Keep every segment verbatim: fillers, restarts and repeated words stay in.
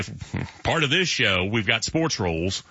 part of this show, we've got sports rules.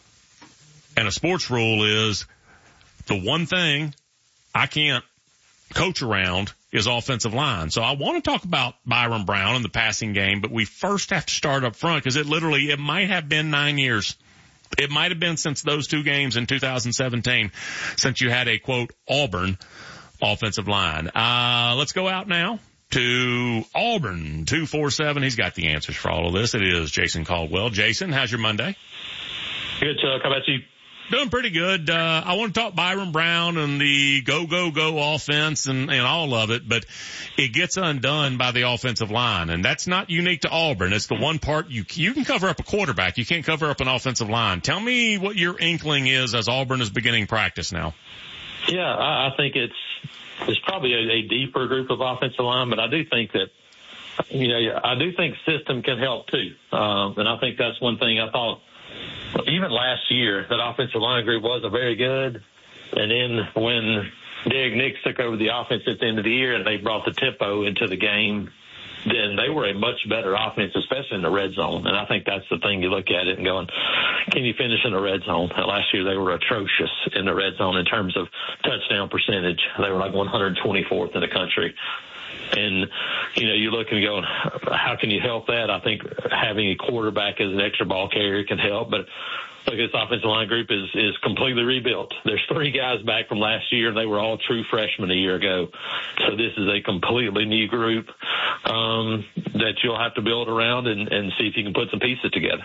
And a sports rule is the one thing I can't coach around is offensive line. So I want to talk about Byron Brown and the passing game, but we first have to start up front because it literally, it might have been nine years. It might have been since those two games in two thousand seventeen since you had a, quote, Auburn offensive line. Uh, let's go out now to Auburn, two four seven. He's got the answers for all of this. It is Jason Caldwell. Jason, how's your Monday? Good, Chuck. How about you? Doing pretty good. Uh, I want to talk Byron Brown and the go, go, go offense and, and all of it, but it gets undone by the offensive line. And that's not unique to Auburn. It's the one part you, you can cover up a quarterback. You can't cover up an offensive line. Tell me what your inkling is as Auburn is beginning practice now. Yeah, I, I think it's, it's probably a, a deeper group of offensive line, but I do think that, you know, I do think system can help too. Um, and I think that's one thing I thought, even last year, that offensive line group wasn't very good. And then when Derek Nix took over the offense at the end of the year and they brought the tempo into the game, then they were a much better offense, especially in the red zone. And I think that's the thing. You look at it and going, can you finish in the red zone? Last year they were atrocious in the red zone in terms of touchdown percentage. They were like one hundred twenty-fourth in the country. And, you know, you look and go, how can you help that? I think having a quarterback as an extra ball carrier can help. But look, this offensive line group is, is completely rebuilt. There's three guys back from last year, and they were all true freshmen a year ago. So this is a completely new group um, that you'll have to build around and, and see if you can put some pieces together.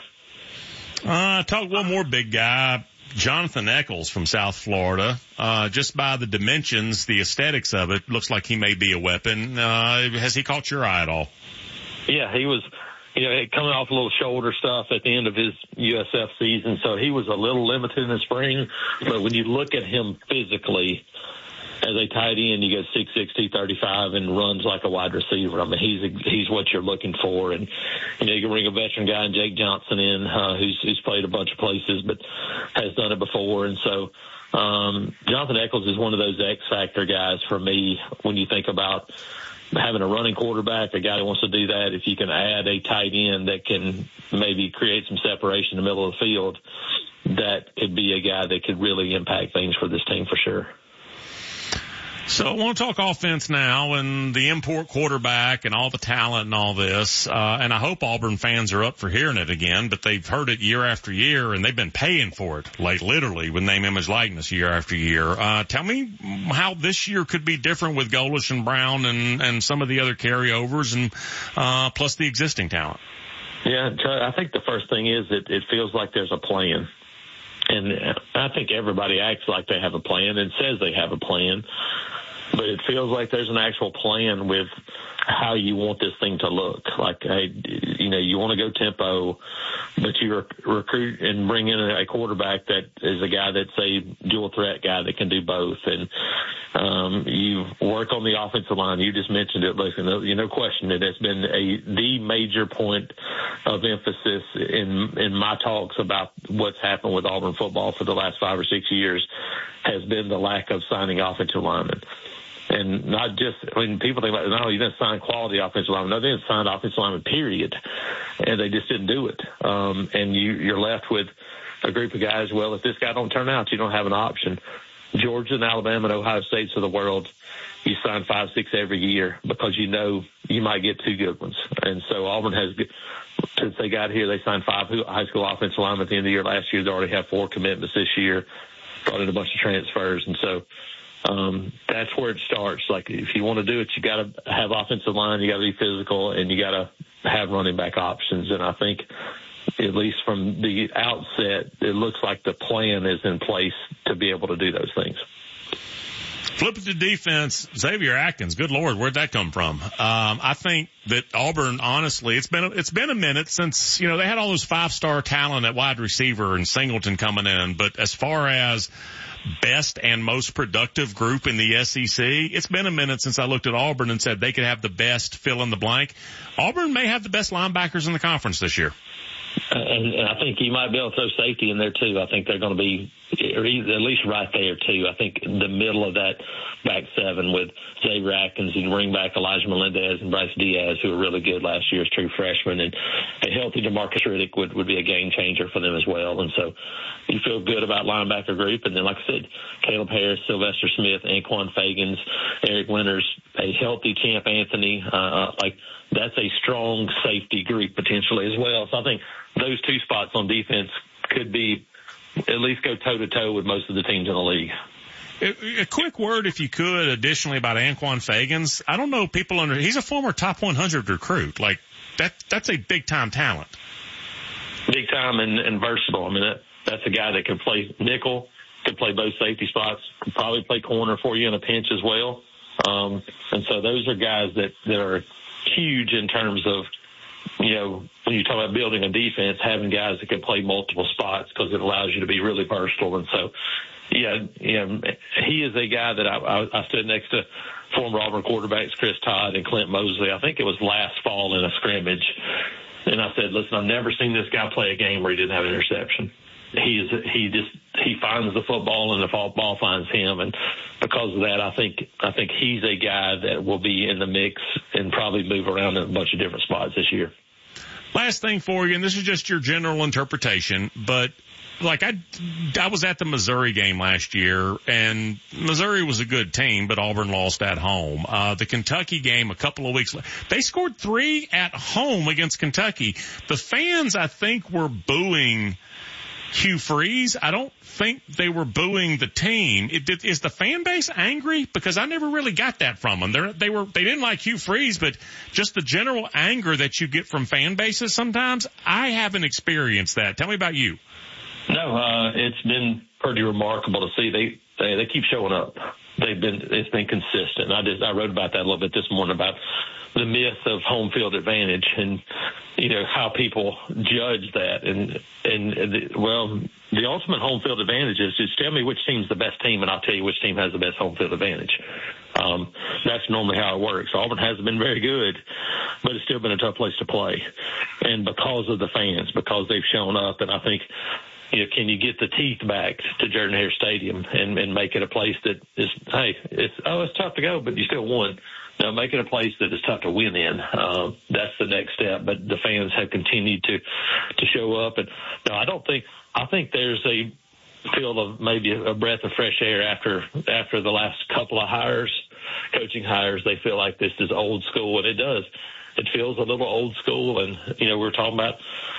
Uh, talk one more big guy. Jonathan Eccles from South Florida. Uh, just by the dimensions, the aesthetics of it, looks like he may be a weapon. Uh, has he caught your eye at all? Yeah, he was, you know, coming off a little shoulder stuff at the end of his U S F season, so he was a little limited in the spring. But when you look at him physically, as a tight end, you get six six, two thirty-five and runs like a wide receiver. I mean, he's a, he's what you're looking for. And, you know, you can bring a veteran guy, Jake Johnson, in, uh, who's, who's played a bunch of places but has done it before. And so um, Jonathan Eccles is one of those X-factor guys for me when you think about having a running quarterback, a guy who wants to do that. If you can add a tight end that can maybe create some separation in the middle of the field, that could be a guy that could really impact things for this team for sure. So I want to talk offense now and the import quarterback and all the talent and all this. Uh, and I hope Auburn fans are up for hearing it again, but they've heard it year after year and they've been paying for it, like literally with name, image, likeness year after year. Uh, tell me how this year could be different with Golesh and Brown and, and some of the other carryovers and, uh, plus the existing talent. Yeah, I think the first thing is that it feels like there's a plan. And I think everybody acts like they have a plan and says they have a plan, but it feels like there's an actual plan with how you want this thing to look. Like, hey, you know, you want to go tempo, but you rec- recruit and bring in a quarterback that is a guy that's a dual threat guy that can do both. And um, you work on the offensive line. You just mentioned it, listen, you know, question it. It's been a the major point of emphasis in in my talks about what's happened with Auburn football for the last five or six years has been the lack of signing offensive linemen. And not just, I mean, people think about, no, you didn't sign quality offensive linemen. No, they didn't sign offensive linemen, period. And they just didn't do it. Um, and you, you're left with a group of guys, well, if this guy don't turn out, you don't have an option. Georgia and Alabama and Ohio States of the world, you sign five, six every year because you know you might get two good ones. And so Auburn has, since they got here, they signed five high school offensive linemen at the end of the year. Last year, they already have four commitments this year, brought in a bunch of transfers. And so, Um, that's where it starts. Like, if you want to do it, you got to have offensive line, you got to be physical, and you got to have running back options. And I think, at least from the outset, it looks like the plan is in place to be able to do those things. Flip it to defense, Xavier Atkins. Good Lord, where'd that come from? Um, I think that Auburn, honestly, it's been a, it's been a minute since, you know, they had all those five-star talent at wide receiver and Singleton coming in. But as far as best and most productive group in the S E C, it's been a minute since I looked at Auburn and said they could have the best fill in the blank. Auburn may have the best linebackers in the conference this year. And, and I think you might be able to throw safety in there too. I think they're going to be at least right there too. I think the middle of that back seven with Xavier Atkins and bring back Elijah Melendez and Bryce Diaz, who were really good last year as true freshmen, and a healthy DeMarcus Riddick would, would be a game changer for them as well. And so you feel good about linebacker group. And then, like I said, Caleb Harris, Sylvester Smith, Anquan Fagans, Eric Winters, a healthy Champ Anthony, uh, like that's a strong safety group potentially as well. So I think those two spots on defense could be at least go toe-to-toe with most of the teams in the league. A, a quick word, if you could, additionally about Anquan Fagans. I don't know people under – he's a former top one hundred recruit. Like, that that's a big-time talent. Big time and, and versatile. I mean, that, that's a guy that can play nickel, could play both safety spots, could probably play corner for you in a pinch as well. Um, and so those are guys that, that are huge in terms of, you know, when you talk about building a defense, having guys that can play multiple spots because it allows you to be really versatile. And so, yeah, yeah, he is a guy that I, I, I stood next to former Auburn quarterbacks Chris Todd and Clint Mosley. I think it was last fall in a scrimmage. And I said, listen, I've never seen this guy play a game where he didn't have an interception. He is, he just, he finds the football and the ball finds him. And because of that, I think, I think he's a guy that will be in the mix and probably move around in a bunch of different spots this year. Last thing for you, and this is just your general interpretation, but like I, I was at the Missouri game last year, and Missouri was a good team, but Auburn lost at home. Uh, the Kentucky game a couple of weeks later, they scored three at home against Kentucky. The fans, I think, were booing Hugh Freeze. I don't think they were booing the team. It, it, is the fan base angry? Because I never really got that from them. They're, they were, they didn't like Hugh Freeze, but just the general anger that you get from fan bases sometimes, I haven't experienced that. Tell me about you. No, uh, it's been pretty remarkable to see. They, they, they keep showing up. They've been, it's been consistent. I just, I wrote about that a little bit this morning about the myth of home field advantage and, you know, how people judge that. And, and, and the, well, the ultimate home field advantage is just tell me which team's the best team and I'll tell you which team has the best home field advantage. Um, that's normally how it works. Auburn hasn't been very good, but it's still been a tough place to play. And because of the fans, because they've shown up, and I think, you know, can you get the teeth back to Jordan-Hare Stadium and, and make it a place that is, hey, it's, oh, it's tough to go, but you still won. Now, make it a place that is tough to win in. Um, that's the next step. But the fans have continued to, to show up. And no, I don't think, I think there's a feel of maybe a breath of fresh air after, after the last couple of hires, coaching hires. They feel like this is old school, and it does. It feels a little old school. And, you know, we're talking about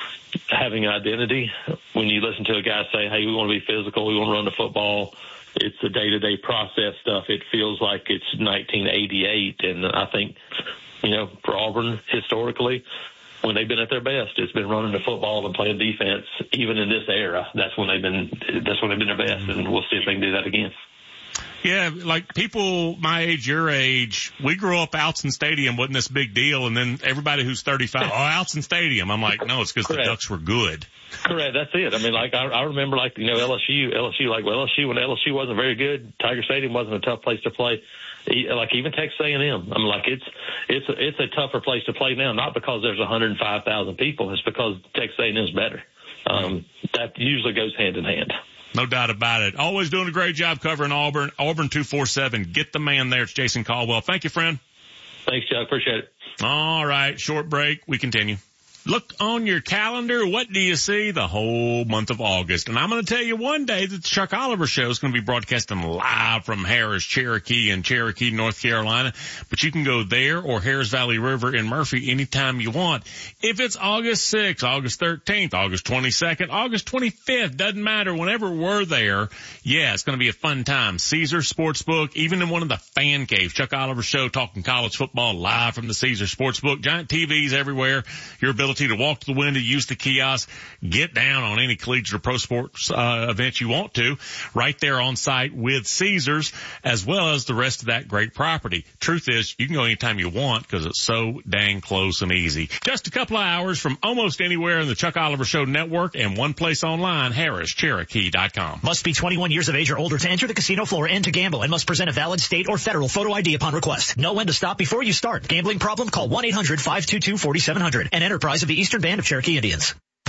having identity. When you listen to a guy say, hey, we want to be physical, we want to run the football, it's the day-to-day process stuff. It feels like it's nineteen eighty-eight, and I think, you know, for Auburn, historically, when they've been at their best, it's been running the football and playing defense. Even in this era, that's when they've been, that's when they've been their best, and we'll see if they can do that again. Yeah, like people my age, your age, we grew up Autzen Stadium wasn't this big deal, and then everybody who's thirty-five, oh, Autzen Stadium. I'm like, no, it's because the Ducks were good. Correct, that's it. I mean, like I, I remember, like you know, L S U, L S U, like well, L S U when L S U wasn't very good, Tiger Stadium wasn't a tough place to play. Like even Texas A and M, I mean, like it's it's a, it's a tougher place to play now, not because there's one hundred five thousand people, it's because Texas A and M is better. Um, that usually goes hand in hand. No doubt about it. Always doing a great job covering Auburn. Auburn two forty-seven. Get the man there. It's Jason Caldwell. Thank you, friend. Thanks, Chuck. Appreciate it. All right. Short break. We continue. Look on your calendar. What do you see? The whole month of August. And I'm going to tell you one day that the Chuck Oliver Show is going to be broadcasting live from Harris, Cherokee, and Cherokee, North Carolina. But you can go there or Harris Valley River in Murphy anytime you want. If it's August sixth, August thirteenth, August twenty-second, August twenty-fifth, doesn't matter. Whenever we're there, yeah, it's going to be a fun time. Caesar Sportsbook, even in one of the fan caves. Chuck Oliver Show talking college football live from the Caesar Sportsbook. Giant T Vs everywhere. Your ability to walk to the window, use the kiosk, get down on any collegiate or pro sports uh, event you want to, right there on site with Caesars, as well as the rest of that great property. Truth is, you can go anytime you want because it's so dang close and easy. Just a couple of hours from almost anywhere in the Chuck Oliver Show network and one place online, Harris Cherokee dot com. Must be twenty-one years of age or older to enter the casino floor and to gamble, and must present a valid state or federal photo I D upon request. Know when to stop before you start. Gambling problem? Call one eight hundred five two two four seven zero zero. An enterprise of the Eastern Band of Cherokee Indians.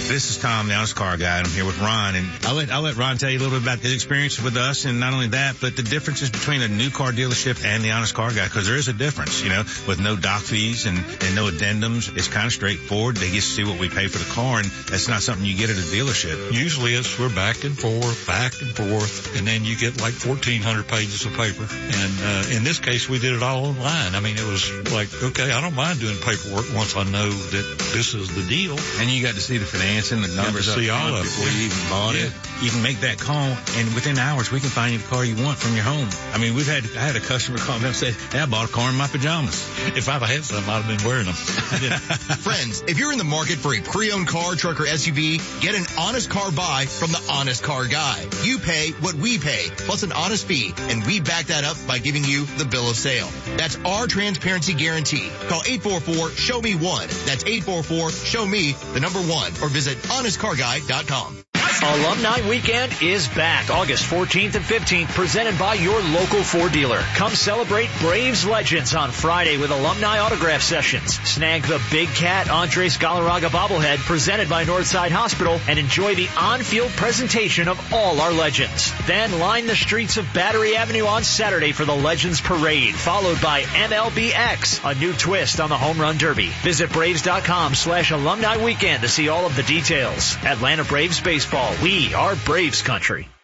This is Tom, the Honest Car Guy, and I'm here with Ron. And I'll let, I'll let Ron tell you a little bit about his experience with us, and not only that, but the differences between a new car dealership and the Honest Car Guy, because there is a difference, you know, with no doc fees and, and no addendums. It's kind of straightforward. They get to see what we pay for the car, and that's not something you get at a dealership. Usually it's we're back and forth, back and forth, and then you get like fourteen hundred pages of paper. And uh, in this case, we did it all online. I mean, it was like, okay, I don't mind doing paperwork once I know that this is the deal. And you got to see the financing, the numbers up see all front of it before you even bought yeah. it. You can make that call, and within hours, we can find you the car you want from your home. I mean, we've had, I had a customer call me up and say, hey, I bought a car in my pajamas. If I'd had some, I'd have been wearing them. Friends, if you're in the market for a pre-owned car, truck, or S U V, get an honest car buy from the Honest Car Guy. You pay what we pay, plus an honest fee, and we back that up by giving you the bill of sale. That's our transparency guarantee. Call eight four four, show me one. That's eight four four, show me the number one, or visit honest car guy dot com. Alumni Weekend is back August fourteenth and fifteenth, presented by your local Ford dealer. Come celebrate Braves legends on Friday with alumni autograph sessions. Snag the Big Cat Andres Galarraga bobblehead presented by Northside Hospital and enjoy the on-field presentation of all our legends. Then line the streets of Battery Avenue on Saturday for the Legends Parade, followed by M L B X, a new twist on the Home Run Derby. Visit Braves.com slash alumni weekend to see all of the details. Atlanta Braves Baseball. We are Braves country.